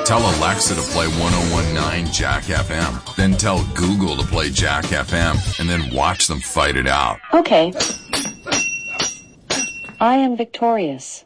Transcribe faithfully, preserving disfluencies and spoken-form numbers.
Tell Alexa to play one oh one point nine Jack F M. Then tell Google to play Jack F M, and then watch them fight it out. Okay. I am victorious.